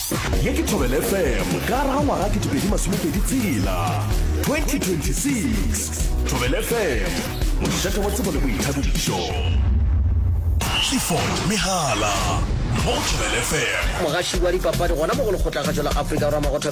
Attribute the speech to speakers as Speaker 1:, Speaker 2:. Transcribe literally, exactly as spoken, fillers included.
Speaker 1: ye ke Thobela F M ka ra ngwaga ke tibedi masomepedi tsela twenty twenty-six. Thobela F M mošate wa tsebo le boithabišo Clifford Mehala mo Thobela F M
Speaker 2: mogaši wa dipapadi gona mo go lekgotla ga jela Afrika ra mo go